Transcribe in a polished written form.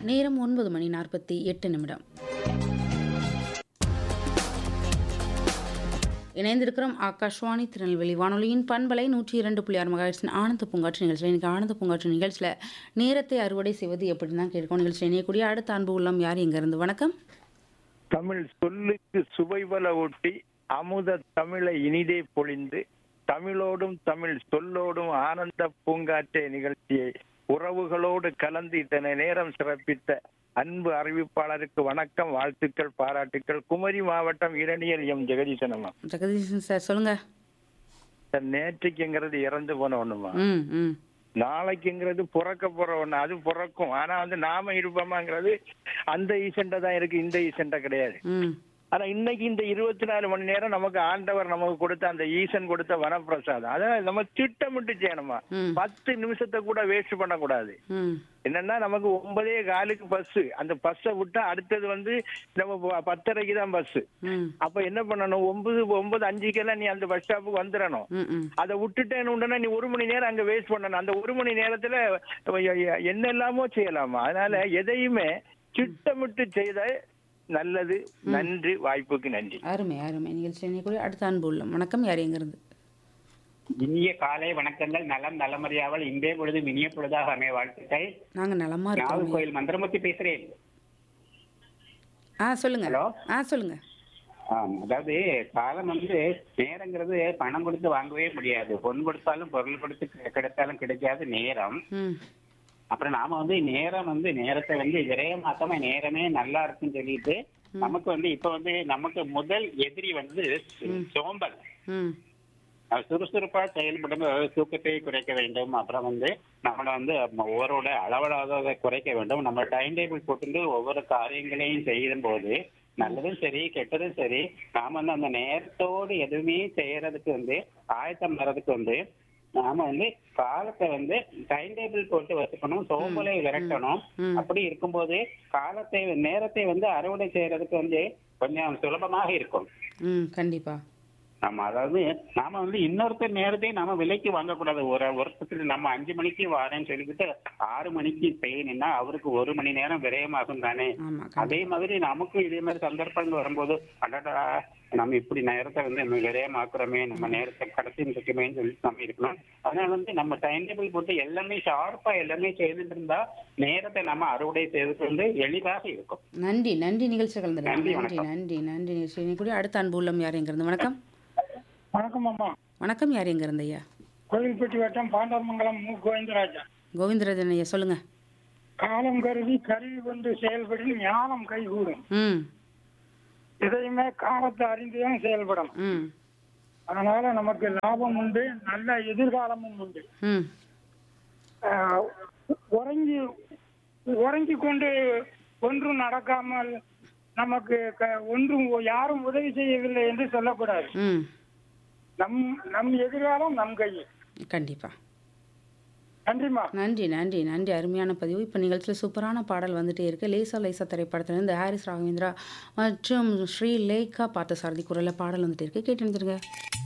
நேரம் 9:48. இணைந்திருக்கிறோம் ஆகாஷ்வாணி திருநெல்வேலி வானொலியின் பண்பலை 102.6 மெகாஹெர்ட்ஸின் ஆனந்த பூங்காற்று நிகழ்ச்சியில். இன்னைக்கு ஆனந்த பூங்காற்று நிகழ்ச்சியில் நேரத்தை அறுவடை செய்வது எப்படின்னு தான் கேட்கும். நிகழ்ச்சியில் இணையக்கூடிய அடுத்த அன்பு உள்ளம் யார் எங்கிருந்து? வணக்கம். தமிழ் சொல்லுக்கு சுவைபல ஒட்டி அமுத தமிழை இனிதே பொழிந்து தமிழோடும் தமிழ் சொல்லோடும் ஆனந்த பூங்காற்றே நிகழ்ச்சியை உறவுகளோடு கலந்து இத்தனை நேரம் சிறப்பித்த அன்பு அறிவிப்பாளருக்கு வணக்கம், வாழ்த்துக்கள், பாராட்டுக்கள். குமரி மாவட்டம் இரணியல் எம் ஜெகதீசனம்மா. ஜெகதீசன் சார் சொல்லுங்க. நேற்றுக்குங்கிறது இறந்து போன ஒண்ணுமா, நாளைக்குங்கிறது பிறக்க போற ஒண்ணு. அது பிறக்கும், ஆனா நாம இருப்போமாங்கிறது அந்த ஈசண்ட தான் இருக்கு, இந்த ஈசண்ட கிடையாது. ஆனா இன்னைக்கு இந்த 24 மணி நேரம் நமக்கு ஆண்டவர் நமக்கு கொடுத்த அந்த ஈசன் கொடுத்த வரப்பிரசாதம். அதான் நம்ம திட்டமிட்டு செய்யணுமா. 10 நிமிஷத்தை கூட வேஸ்ட் பண்ணக்கூடாது. என்னன்னா நமக்கு 9:15 பஸ், அந்த பஸ்ஸை விட்டா அடுத்தது நம்ம 10:30 தான் பஸ். அப்ப என்ன பண்ணணும், 9:05 நீ அந்த பஸ் ஸ்டாப்புக்கு வந்துடணும். அதை விட்டுட்டேன்னு நீ 1 மணி நேரம் அங்க வேஸ்ட் பண்ணணும். அந்த 1 மணி நேரத்துல என்னெல்லாமோ செய்யலாமா. அதனால எதையுமே திட்டமிட்டு செய்த நல்லது. நன்றி, வாய்ப்புக்கு நன்றி. அருமை அருமை. நிகழ்ச்சி அடுத்த அன்பு உள்ளம் வணக்கம், யார் எங்கிருந்து? இனிய காலை வணக்கங்கள். நலம் நலமறியாவல் இன்றே பொழுது இனிய பொழுதாக அமைய வாழ்த்துக்கள். நாங்க நலமா இருக்கோம். நாகர்கோயில் மந்திரமூர்த்தி பேசுறேன். சொல்லுங்க. ஹலோ. சொல்லுங்க. அதாவது காலம் நேரங்கிறது பணம் கொடுத்து வாங்கவே முடியாது. பொன் கொடுத்தாலும் பொருள் கொடுத்து கிடைத்தாலும் கிடைக்காத நேரம். அப்புறம் நாம நேரம் நேரத்தை விரயமாக்காம நேரமே நல்லா இருக்குன்னு சொல்லிட்டு நமக்கு இப்ப நமக்கு முதல் எதிரி சோம்பல். சுறுசுறுப்பா செயல்படும் தூக்கத்தை குறைக்க வேண்டும். அப்புறம் நம்மள ஒவ்வொருட அளவலாத குறைக்க வேண்டும். நம்ம டைம் டேபிள் போட்டு ஒவ்வொரு காரியங்களையும் செய்யும் போது நல்லதும் சரி கெட்டதும் சரி நாம அந்த நேரத்தோடு எதுவுமே செய்யறதுக்கு ஆயத்தம் வர்றதுக்கு நாம காலத்தை டைம் டேபிள் போட்டு வச்சுக்கணும், சோம்பலை விரட்டணும். அப்படி இருக்கும்போது காலத்தை நேரத்தை அறுவடை செய்யறதுக்கு கொஞ்சம் சுலபமாக இருக்கும். கண்டிப்பா. நம்ம அதாவது நாம இன்னொருத்தர் நேரத்தையும் நாம விலைக்கு வாங்கக்கூடாது. ஒருத்தர் நம்ம 5 மணிக்கு வாரேன்னு சொல்லிக்கிட்டு 6 மணிக்கு செய்யணும்னா அவருக்கு 1 மணி நேரம் விரயமாகும் தானே. அதே மாதிரி நமக்கும் இதே மாதிரி சந்தர்ப்பங்கள் வரும்போது அடடா நம்ம இப்படி நேரத்தை நம்ம விரயமாக்குறோமே, நம்ம நேரத்தை கடத்தி இருக்குமேன்னு சொல்லிட்டு நம்ம இருக்கணும். அதனால நம்ம டைம் டேபிள் போட்டு எல்லாமே ஷார்ப்பா எல்லாமே செய்துட்டு இருந்தா நேரத்தை நம்ம அறுவடை செய்வது எளிதாக இருக்கும். நன்றி நன்றி. நிகழ்ச்சி கலந்து நன்றி நன்றி நன்றி நன்றி. நிகழ்ச்சி கூட அடுத்த அன்பு உள்ளம் யார் எங்கிருந்து? வணக்கம். வணக்கம் அம்மா. வணக்கம், யார் எங்க இருந்து ஐயா? கோவில்பட்டி வட்டம் பாண்டவமங்கலம் மு. கோவிந்தராஜன். கோவிந்தராஜன் ஐயா சொல்லுங்க. காலம் கருதி கருவி கொண்டு செயல்படும் ஞானம் கைகூடும். எதையுமே காலத்தை அறிந்துதான் செயல்படணும். அதனால நமக்கு லாபம் உண்டு, நல்ல எதிர்காலமும் உண்டு. உறங்கி கொண்டு ஒன்றும் நடக்காமல் நமக்கு ஒன்றும் யாரும் உதவி செய்யவில்லை என்று சொல்லக்கூடாது. நம் எதிர்காலம் நம் கையில். கண்டிப்பா. நன்றிமா. நன்றி நன்றி நன்றி. அருமையான பதிவு. இப்போ நிகழ்ச்சியில் சூப்பரான பாடல் வந்துட்டே இருக்கு. லேசா லேசா திரைப்படத்திலிருந்து ஹாரிஸ் ராகவேந்திரா மற்றும் ஸ்ரீ லேகா பார்த்தசாரதி குரலில் பாடல் வந்துட்டே இருக்கு. கேட்டு